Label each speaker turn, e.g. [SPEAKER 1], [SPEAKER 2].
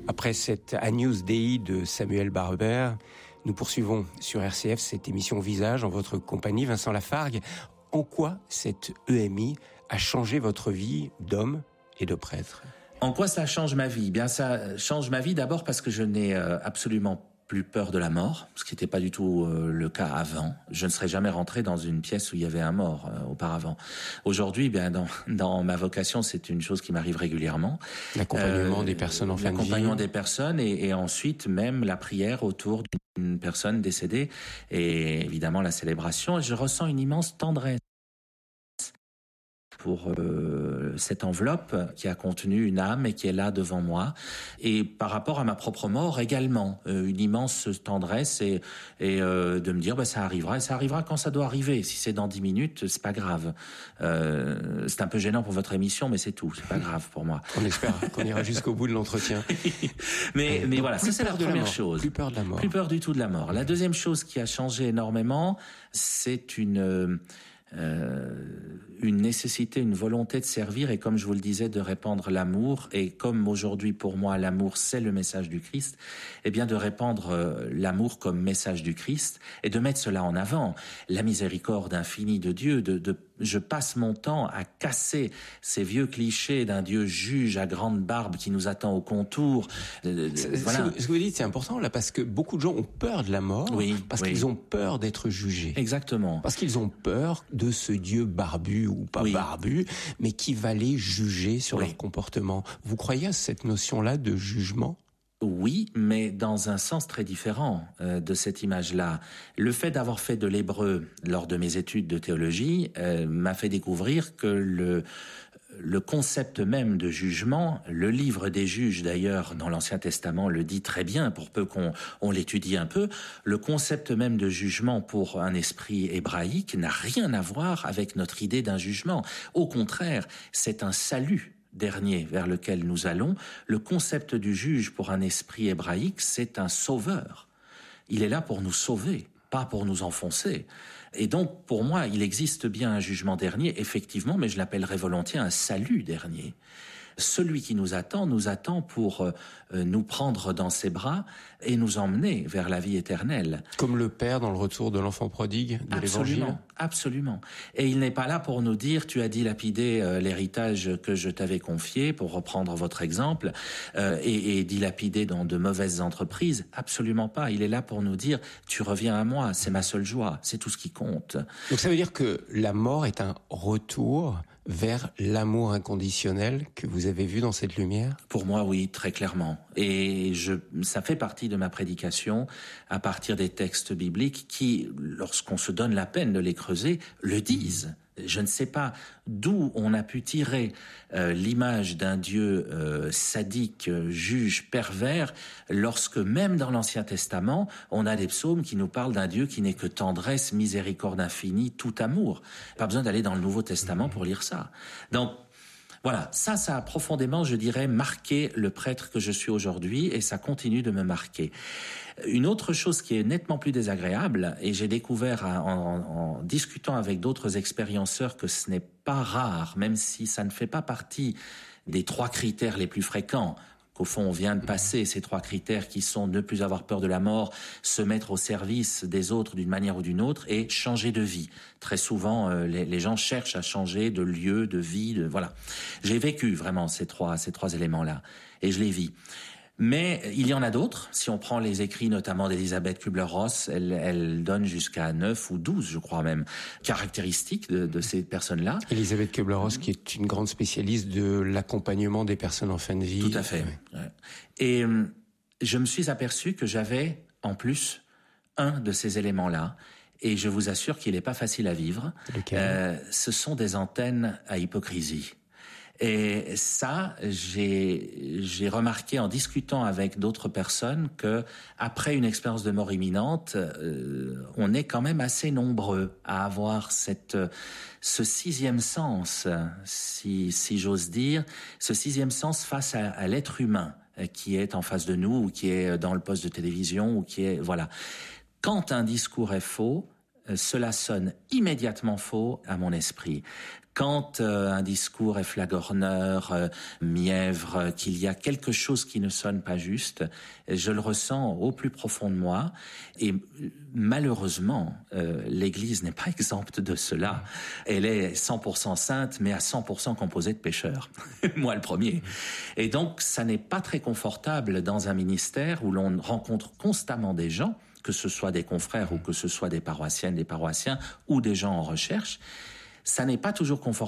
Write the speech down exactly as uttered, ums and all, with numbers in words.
[SPEAKER 1] Après cette Agnus Dei de Samuel Barber, nous poursuivons sur R C F cette émission Visage en votre compagnie. Vincent Lafargue, en quoi cette E M I a changé votre vie d'homme et de prêtre ?
[SPEAKER 2] En quoi ça change ma vie ? Bien, ça change ma vie d'abord parce que je n'ai absolument plus peur de la mort, ce qui n'était pas du tout euh, le cas avant. Je ne serais jamais rentré dans une pièce où il y avait un mort euh, auparavant. Aujourd'hui, bien dans dans ma vocation, c'est une chose qui m'arrive régulièrement.
[SPEAKER 1] L'accompagnement euh, des personnes en fin de vie.
[SPEAKER 2] L'accompagnement des personnes et, et ensuite même la prière autour d'une personne décédée et évidemment la célébration. Et je ressens une immense tendresse pour euh, cette enveloppe qui a contenu une âme et qui est là devant moi. Et par rapport à ma propre mort également, euh, une immense tendresse et, et euh, de me dire bah, ça arrivera et ça arrivera quand ça doit arriver. Si c'est dans dix minutes, c'est pas grave. Euh, c'est un peu gênant pour votre émission, mais c'est tout. C'est pas grave pour moi.
[SPEAKER 1] On espère qu'on ira jusqu'au bout de l'entretien.
[SPEAKER 2] mais mais voilà, ça c'est la première chose.
[SPEAKER 1] Plus peur de la mort.
[SPEAKER 2] Plus peur du tout de la mort. La deuxième chose qui a changé énormément, c'est une... Euh, une nécessité, une volonté de servir et comme je vous le disais, de répandre l'amour et comme aujourd'hui pour moi l'amour c'est le message du Christ, eh bien de répandre euh, l'amour comme message du Christ et de mettre cela en avant, la miséricorde infinie de Dieu, de, de je passe mon temps à casser ces vieux clichés d'un Dieu juge à grande barbe qui nous attend au contour.
[SPEAKER 1] Euh, voilà. Ce que vous dites c'est important là parce que beaucoup de gens ont peur de la mort,
[SPEAKER 2] oui,
[SPEAKER 1] parce
[SPEAKER 2] oui.
[SPEAKER 1] qu'ils ont peur d'être jugés.
[SPEAKER 2] Exactement.
[SPEAKER 1] Parce qu'ils ont peur de ce Dieu barbu ou pas oui. barbu, mais qui va les juger sur oui. leur comportement. Vous croyez à cette notion-là de jugement ?
[SPEAKER 2] Oui, mais dans un sens très différent euh, de cette image-là. Le fait d'avoir fait de l'hébreu lors de mes études de théologie euh, m'a fait découvrir que le le concept même de jugement, le livre des juges d'ailleurs dans l'Ancien Testament le dit très bien pour peu qu'on on l'étudie un peu, le concept même de jugement pour un esprit hébraïque n'a rien à voir avec notre idée d'un jugement. Au contraire, c'est un salut dernier vers lequel nous allons. Le concept du juge pour un esprit hébraïque, c'est un sauveur. Il est là pour nous sauver, pas pour nous enfoncer. Et donc, pour moi, il existe bien un jugement dernier, effectivement, mais je l'appellerais volontiers un salut dernier. Celui qui nous attend, nous attend pour euh, nous prendre dans ses bras et nous emmener vers la vie éternelle.
[SPEAKER 1] Comme le Père dans le retour de l'enfant prodigue de l'Évangile.
[SPEAKER 2] Absolument, absolument. Et il n'est pas là pour nous dire, tu as dilapidé euh, l'héritage que je t'avais confié, pour reprendre votre exemple, euh, et, et dilapidé dans de mauvaises entreprises. Absolument pas. Il est là pour nous dire, tu reviens à moi, c'est ma seule joie, c'est tout ce qui compte.
[SPEAKER 1] Donc ça veut dire que la mort est un retour vers l'amour inconditionnel que vous avez vu dans cette lumière ?
[SPEAKER 2] Pour moi, oui, très clairement. Et je, ça fait partie de ma prédication à partir des textes bibliques qui, lorsqu'on se donne la peine de les creuser, le disent. Je ne sais pas d'où on a pu tirer euh, l'image d'un Dieu euh, sadique, euh, juge, pervers, lorsque même dans l'Ancien Testament, on a des psaumes qui nous parlent d'un Dieu qui n'est que tendresse, miséricorde infinie, tout amour. Pas besoin d'aller dans le Nouveau Testament pour lire ça. Donc, voilà, ça, ça a profondément, je dirais, marqué le prêtre que je suis aujourd'hui et ça continue de me marquer. Une autre chose qui est nettement plus désagréable, et j'ai découvert en, en, en discutant avec d'autres expérienceurs que ce n'est pas rare, même si ça ne fait pas partie des trois critères les plus fréquents, qu'au fond on vient de passer, ces trois critères qui sont ne plus avoir peur de la mort, se mettre au service des autres d'une manière ou d'une autre et changer de vie. Très souvent, euh, les, les gens cherchent à changer de lieu, de vie, de voilà. J'ai vécu vraiment ces trois, ces trois éléments-là et je les vis. Mais il y en a d'autres. Si on prend les écrits notamment d'Elisabeth Kübler-Ross, elle, elle donne jusqu'à neuf ou douze, je crois même, caractéristiques de, de ces personnes-là.
[SPEAKER 1] Elisabeth Kübler-Ross, mmh. qui est une grande spécialiste de l'accompagnement des personnes en fin de vie.
[SPEAKER 2] Tout à fait. Ouais. Ouais. Et euh, je me suis aperçu que j'avais, en plus, un de ces éléments-là. Et je vous assure qu'il n'est pas facile à vivre.
[SPEAKER 1] Lequel ?
[SPEAKER 2] Euh, ce sont des antennes à hypocrisie. Et ça, j'ai j'ai remarqué en discutant avec d'autres personnes que après une expérience de mort imminente, euh, on est quand même assez nombreux à avoir cette ce sixième sens, si si j'ose dire, ce sixième sens face à, à l'être humain qui est en face de nous ou qui est dans le poste de télévision ou qui est voilà. Quand un discours est faux, cela sonne immédiatement faux à mon esprit. Quand euh, un discours est flagorneur, euh, mièvre, euh, qu'il y a quelque chose qui ne sonne pas juste, je le ressens au plus profond de moi. Et malheureusement, euh, l'Église n'est pas exempte de cela. Elle est cent pour cent sainte, mais à cent pour cent composée de pécheurs. Moi le premier. Et donc, ça n'est pas très confortable dans un ministère où l'on rencontre constamment des gens, que ce soit des confrères ou que ce soit des paroissiennes, des paroissiens ou des gens en recherche. Ça n'est pas toujours confortable